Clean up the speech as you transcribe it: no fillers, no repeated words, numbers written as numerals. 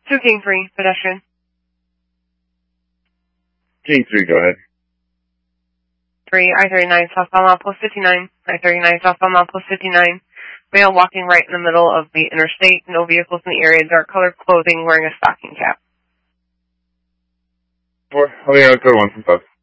2 King 3, pedestrian. King 3, go ahead. 3, I-39 southbound outpost 59. I-39 southbound outpost 59. Male walking right in the middle of the interstate. No vehicles in the area. Dark colored clothing, wearing a stocking cap. 4, I'll go to 1 from 5.